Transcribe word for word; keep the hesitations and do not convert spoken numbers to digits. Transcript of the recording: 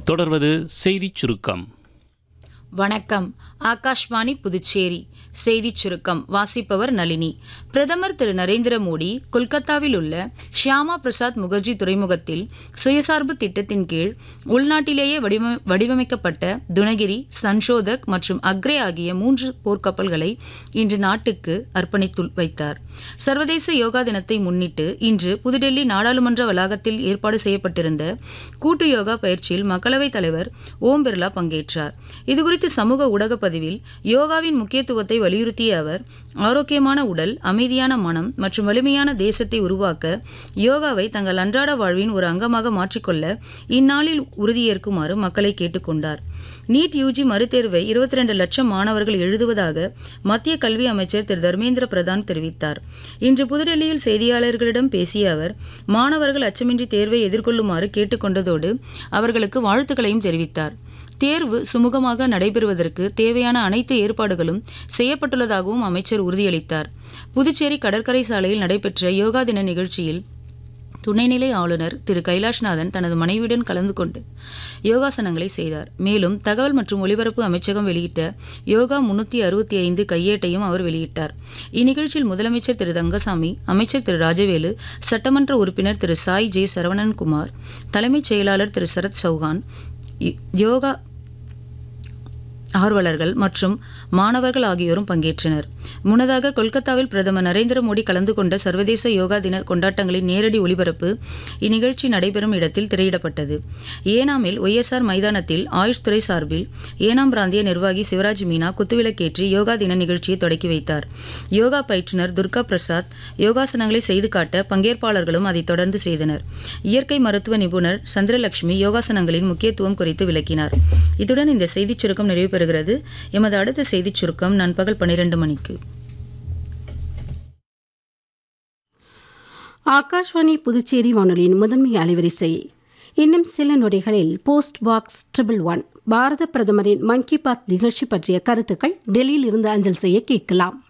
தொடர்வது செய்திச் சுருக்கம். வணக்கம். ஆகாஷ்வாணி புதுச்சேரி செய்திச் சுருக்கம் வாசிப்பவர் நளினி. பிரதமர் திரு நரேந்திர மோடி கொல்கத்தாவில் உள்ள ஷியாமா பிரசாத் முகர்ஜி துறைமுகத்தில் சுயசார்பு திட்டத்தின் கீழ் உள்நாட்டிலேயே வடிவ வடிவமைக்கப்பட்ட துனகிரி, சன்ஷோதக் மற்றும் அக்ரே ஆகிய மூன்று போர்க்கப்பல்களை இன்று நாட்டுக்கு அர்ப்பணித்து வைத்தார். சர்வதேச யோகா தினத்தை முன்னிட்டு இன்று புதுடெல்லி நாடாளுமன்ற வளாகத்தில் ஏற்பாடு செய்யப்பட்டிருந்த கூட்டு யோகா பயிற்சியில் மக்களவைத் தலைவர் ஓம் பிர்லா பங்கேற்றார். இதுகுறித்து சமூக ஊடக பதிவில் யோகாவின் முக்கியத்துவத்தை வலியுறுத்திய அவர், ஆரோக்கியமான உடல், அமைதியான மனம் மற்றும் வலிமையான தேசத்தை உருவாக்க யோகாவை தங்கள் அன்றாட வாழ்வின் ஒரு அங்கமாக மாற்றிக்கொள்ள இந்நாளில் உறுதியேற்குமாறு மக்களை கேட்டுக்கொண்டார். நீட் யூஜி மறுதேர்வை இருபத்தி ரெண்டு லட்சம் மாணவர்கள் எழுதுவதாக மத்திய கல்வி அமைச்சர் திரு தர்மேந்திர பிரதான் தெரிவித்தார். இன்று புதுடெல்லியில் செய்தியாளர்களிடம் பேசிய அவர், மாணவர்கள் அச்சமின்றி தேர்வை எதிர்கொள்ளுமாறு கேட்டுக்கொண்டதோடு அவர்களுக்கு வாழ்த்துக்களையும் தெரிவித்தார். தேர்வு சுமூகமாக நடைபெறுவதற்கு தேவையான அனைத்து ஏற்பாடுகளும் செய்யப்பட்டுள்ளதாகவும் அமைச்சர் உறுதியளித்தார். புதுச்சேரி கடற்கரை சாலையில் நடைபெற்ற யோகா தின நிகழ்ச்சியில் துணைநிலை ஆளுநர் திரு கைலாஷ்நாதன் தனது மனைவியுடன் கலந்து கொண்டு யோகாசனங்களை செய்தார். மேலும் தகவல் மற்றும் ஒலிபரப்பு அமைச்சகம் வெளியிட்ட யோகா முன்னூற்றி அறுபத்தி ஐந்து கையேட்டையும் அவர் வெளியிட்டார். இந்நிகழ்ச்சியில் முதலமைச்சர் திரு தங்கசாமி, அமைச்சர் திரு ராஜவேலு, சட்டமன்ற உறுப்பினர் திரு சாய் ஜே சரவணன்குமார், தலைமைச் செயலாளர் திரு சரத் சௌகான், யோகா ஆர்வலர்கள் மற்றும் மாணவர்கள் ஆகியோரும் பங்கேற்றனர். முன்னதாக கொல்கத்தாவில் பிரதமர் நரேந்திர மோடி கலந்து கொண்ட சர்வதேச யோகா தின கொண்டாட்டங்களின் நேரடி ஒளிபரப்பு இந்நிகழ்ச்சி நடைபெறும் இடத்தில் திரையிடப்பட்டது. ஏனாமில் ஒய்எஸ்ஆர் மைதானத்தில் ஆயுஷ் துறை சார்பில் ஏனாம் பிராந்திய நிர்வாகி சிவராஜ் மீனா குத்துவிளக்கேற்றி யோகா தின நிகழ்ச்சியை தொடக்கி வைத்தார். யோகா பயிற்றுனர் துர்கா பிரசாத் யோகாசனங்களை செய்து காட்ட பங்கேற்பாளர்களும் அதை தொடர்ந்து செய்தனர். இயற்கை மருத்துவ நிபுணர் சந்திரலட்சுமி யோகாசனங்களின் முக்கியத்துவம் குறித்து விளக்கினார். இத்துடன் இந்த செய்திச் சுருக்கம் நிறைவு பெறுகிறது. எமது அடுத்த செய்திச் சுருக்கம் நண்பகல் பன்னிரண்டு மணிக்கு. ஆகாஷ்வாணி புதுச்சேரி வானொலியின் முதன்மை அலைவரிசை. இன்னும் சில நொடிகளில் போஸ்ட் பாக்ஸ் ட்ரிபிள் ஒன் பாரத பிரதமரின் மன் கி பாத் நிகழ்ச்சி பற்றிய கருத்துக்கள் டெல்லியில் இருந்து அஞ்சல் செய்ய கேட்கலாம்.